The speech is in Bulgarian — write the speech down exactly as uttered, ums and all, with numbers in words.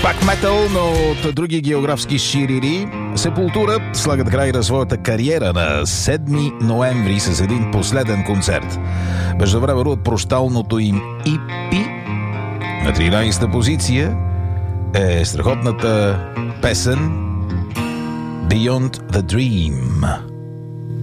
Пак метал, но от други географски ширири. Сепултура слагат край на своята кариера на седми ноември с един последен концерт. Междувременно от прощалното им и пи на тринадесета позиция е страхотната песен Beyond the Dream.